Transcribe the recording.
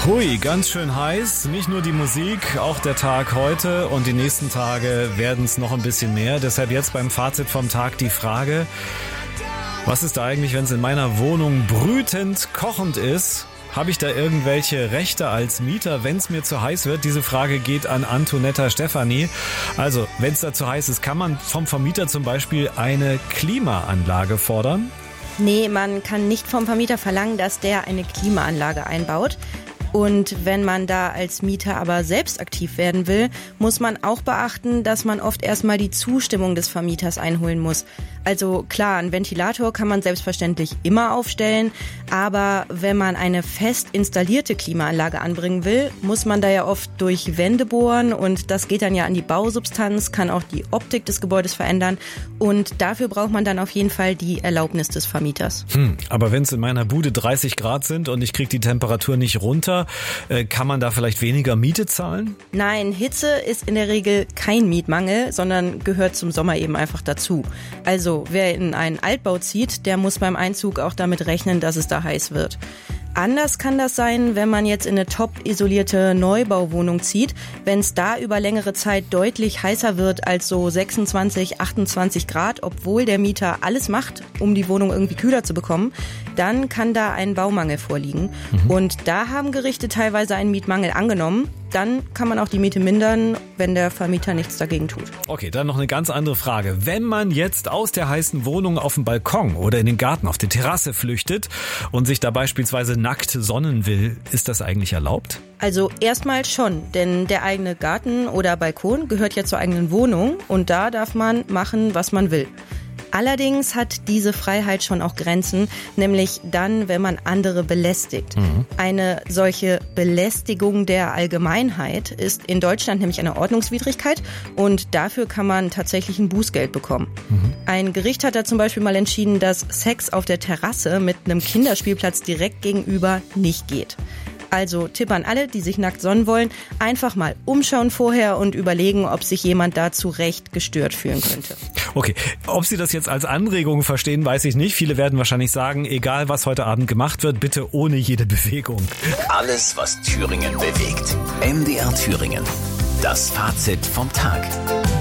Hui, ganz schön heiß. Nicht nur die Musik, auch der Tag heute und die nächsten Tage werden es noch ein bisschen mehr. Deshalb jetzt beim Fazit vom Tag die Frage, was ist da eigentlich, wenn es in meiner Wohnung brütend kochend ist? Habe ich da irgendwelche Rechte als Mieter, wenn es mir zu heiß wird? Diese Frage geht an Antonetta Stefani. Also, wenn es da zu heiß ist, kann man vom Vermieter zum Beispiel eine Klimaanlage fordern? Nee, man kann nicht vom Vermieter verlangen, dass der eine Klimaanlage einbaut. Und wenn man da als Mieter aber selbst aktiv werden will, muss man auch beachten, dass man oft erstmal die Zustimmung des Vermieters einholen muss. Also klar, einen Ventilator kann man selbstverständlich immer aufstellen, aber wenn man eine fest installierte Klimaanlage anbringen will, muss man da ja oft durch Wände bohren und das geht dann ja an die Bausubstanz, kann auch die Optik des Gebäudes verändern und dafür braucht man dann auf jeden Fall die Erlaubnis des Vermieters. Aber wenn es in meiner Bude 30 Grad sind und ich kriege die Temperatur nicht runter, kann man da vielleicht weniger Miete zahlen? Nein, Hitze ist in der Regel kein Mietmangel, sondern gehört zum Sommer eben einfach dazu. Also wer in einen Altbau zieht, der muss beim Einzug auch damit rechnen, dass es da heiß wird. Anders kann das sein, wenn man jetzt in eine top isolierte Neubauwohnung zieht. Wenn es da über längere Zeit deutlich heißer wird als so 26, 28 Grad, obwohl der Mieter alles macht, um die Wohnung irgendwie kühler zu bekommen, dann kann da ein Baumangel vorliegen. Und da haben Gerichte teilweise einen Mietmangel angenommen. Dann kann man auch die Miete mindern, wenn der Vermieter nichts dagegen tut. Okay, dann noch eine ganz andere Frage. Wenn man jetzt aus der heißen Wohnung auf den Balkon oder in den Garten auf die Terrasse flüchtet und sich da beispielsweise nackt sonnen will, ist das eigentlich erlaubt? Also erstmal schon, denn der eigene Garten oder Balkon gehört ja zur eigenen Wohnung und da darf man machen, was man will. Allerdings hat diese Freiheit schon auch Grenzen, nämlich dann, wenn man andere belästigt. Eine solche Belästigung der Allgemeinheit ist in Deutschland nämlich eine Ordnungswidrigkeit und dafür kann man tatsächlich ein Bußgeld bekommen. Ein Gericht hat da zum Beispiel mal entschieden, dass Sex auf der Terrasse mit einem Kinderspielplatz direkt gegenüber nicht geht. Also Tipp an alle, die sich nackt sonnen wollen, einfach mal umschauen vorher und überlegen, ob sich jemand da zu Recht gestört fühlen könnte. Okay, ob Sie das jetzt als Anregung verstehen, weiß ich nicht. Viele werden wahrscheinlich sagen, egal was heute Abend gemacht wird, bitte ohne jede Bewegung. Alles, was Thüringen bewegt. MDR Thüringen. Das Fazit vom Tag.